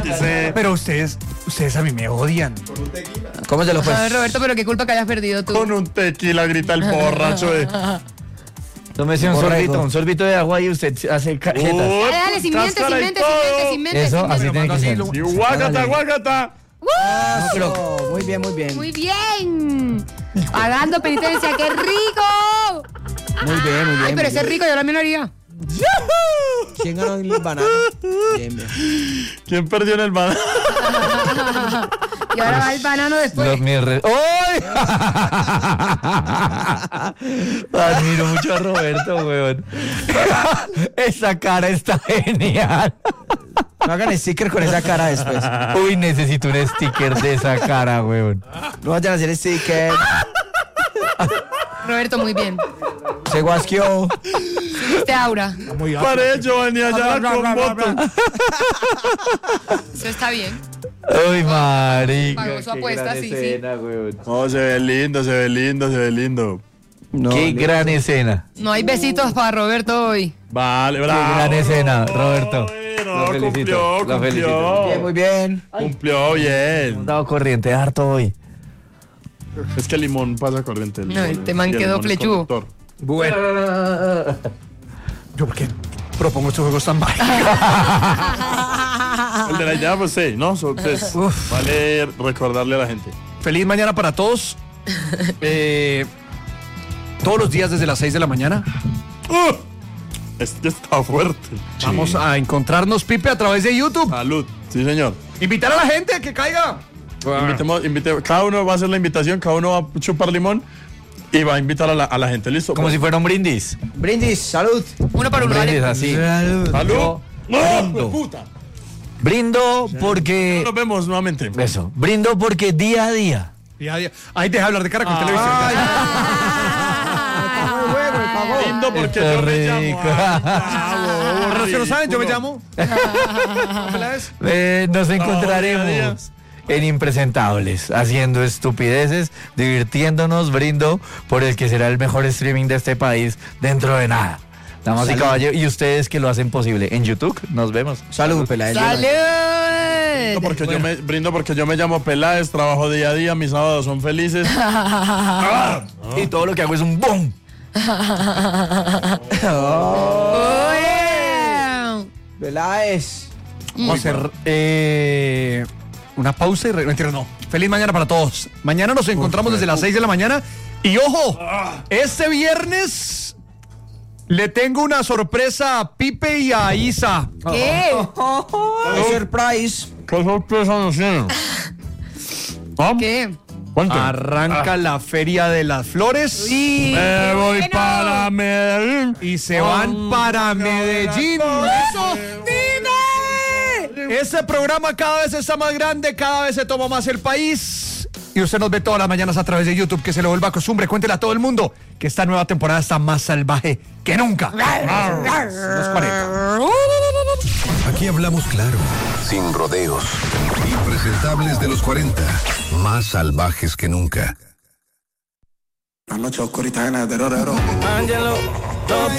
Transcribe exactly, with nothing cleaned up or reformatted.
Sí. Pero ustedes, ustedes a mí me odian. ¿Cómo se lo fue? A ver, Roberto, pero qué culpa que hayas perdido tú. Con un tequila, grita el borracho de... Tómese un Borrego. sorbito, un sorbito de agua y usted hace cajetas. Uy, Dale, dale, sin mente, sin cáscara y mente, todo. sin mente, sin mente. Eso, sin así mente. tiene que ser. Y guácata, guácata. No, pero Muy bien, muy bien. Muy bien. Pagando penitencia, qué rico. Muy bien, muy bien. Ay, pero ese rico yo también lo haría. ¿Quién ganó el banano? Bien, bien. ¿Quién perdió en el banano? Y ahora va el banano después. los mis re- ¡Ay! Admiro mucho a Roberto, weón. Esa cara está genial. No hagan sticker con esa cara después. Uy, necesito un sticker de esa cara, weón. No vayan a hacer sticker. Roberto, muy bien. Se guasqueó. Este aura. Paré, Giovanni, allá con voto. Eso está bien. Uy, marica. Pagó su qué apuesta, gran sí, sí. escena, weón. Oh, se ve lindo, se ve lindo, se ve lindo. No, Qué no. gran escena. No hay besitos para Roberto hoy. Vale, bravo. Qué gran escena, Roberto. No, Lo felicito, cumplió, lo felicito. cumplió. Bien, muy bien. Cumplió bien. Hemos dado corriente harto hoy. Es que el limón pasa corriente. el No, limón- este man y el quedó limón es flechudo. conductor. Bueno, yo porque propongo estos juegos tan mágicos. El de la llave, pues sí, ¿no? So, pues, Uf. vale recordarle a la gente. Feliz mañana para todos. Eh, todos los días desde las seis de la mañana. ¡Uh! Este está fuerte. Vamos a encontrarnos, Pipe, a través de YouTube. Salud. Sí, señor. Invitar a la gente a que caiga. Invitemos, invite- cada uno va a hacer la invitación, cada uno va a chupar limón y va a invitar a la, a la gente. ¿Listo? Como Pues, si fuera un brindis. Brindis, salud. Uno para Un uno, brindis dale. así. ¡Salud! Yo ¡No! brindo. ¡Puta! Brindo porque... Nos vemos nuevamente. Eso. Brindo porque día a día. Día a día. Ahí deja de hablar de cara con televisión. Pagó el juego, me pagó. Lindo porque Esto yo me rico. llamo. Ah, Para los que no saben, yo me ridículo. llamo. ¿Cómo la ves? Eh, nos día a día. encontraremos en Impresentables, haciendo estupideces, divirtiéndonos, brindo por el que será el mejor streaming de este país dentro de nada. Damas y Salud. caballeros, y ustedes que lo hacen posible. En YouTube, nos vemos. Salud, Peláez. Brindo ¡Salud! porque, yo me, brindo porque yo me llamo Peláez, trabajo día a día, mis sábados son felices. Ah, Y todo lo que hago es un boom. Oye. Peláez. Vamos a hacer eh, una pausa y re- mentira, no. Feliz mañana para todos. Mañana nos encontramos desde las seis de la mañana. Y ojo, este viernes le tengo una sorpresa a Pipe y a Isa. ¿Qué? Surprise. ¿Qué sorpresa nos tienen? ¿Ah? ¿Qué? Cuenten. Arranca la Feria de las Flores Sí. Me voy bueno. para Medellín. y se van para Medellín. ¡Eso! ¡Dime! Este programa cada vez está más grande, cada vez se toma más el país. Y usted nos ve todas las mañanas a través de YouTube, que se lo vuelva costumbre. Cuéntele a todo el mundo que esta nueva temporada está más salvaje que nunca. Los cuarenta. Aquí hablamos claro, sin rodeos. Impresentables de los cuarenta, más salvajes que nunca. La noche oscurita llena de terror.